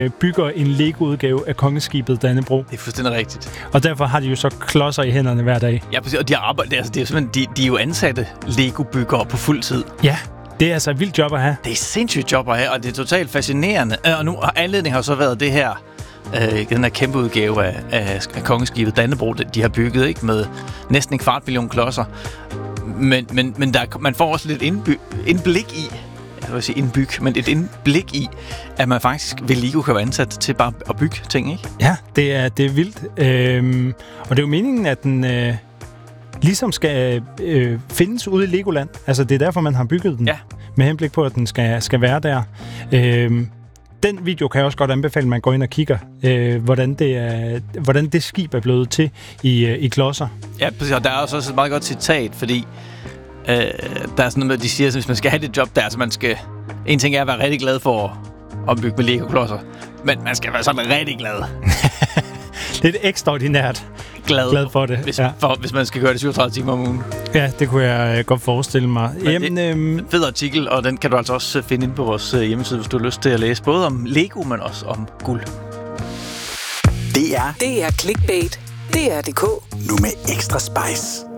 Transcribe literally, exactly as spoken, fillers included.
bygger en Lego-udgave af kongeskibet Dannebrog. Det er fuldstændig rigtigt. Og derfor har de jo så klodser i hænderne hver dag. Ja, præcis. Og de, arbejder, altså, det er simpelthen, de, de er jo ansatte Lego-byggere på fuld tid. Ja, det er altså et vildt job at have. Det er sindssygt job at have, og det er totalt fascinerende. Og nu har anledningen har jo så været det her, øh, den her kæmpe udgave af, af, af kongeskibet Dannebrog, de har bygget, ikke, med næsten en kvart million klodser. Men, men, men der, man får også lidt indby, indblik i, jeg vil sige indbyg, men et indblik i, at man faktisk ved Lego kan være ansat til bare at bygge ting, ikke? Ja, det er, det er vildt. Øhm, og det er jo meningen, at den øh, ligesom skal øh, findes ude i Legoland. Altså, det er derfor, man har bygget den. Ja. Med henblik på, at den skal, skal være der. Øhm, den video kan jeg også godt anbefale, at man går ind og kigger, øh, hvordan, det er, hvordan det skib er blevet til i, øh, i klodser. Ja, præcis. Og der er også et meget godt citat, fordi øh, der er sådan noget, de siger, at hvis man skal have det job der, så man skal... En ting er at være rigtig glad for at bygge med Lego-klodser, men man skal være sådan rigtig glad. Det er et ekstraordinært glad, glad for det. Hvis, ja. for, hvis man skal gøre det syvogtredive timer om ugen. Ja, det kunne jeg godt forestille mig. Men Jamen, det er øhm... en fed artikel, og den kan du altså også finde inde på vores hjemmeside, hvis du har lyst til at læse både om Lego, men også om guld. Det er Det er Clickbait. D R punktum D K. Nu med ekstra spice.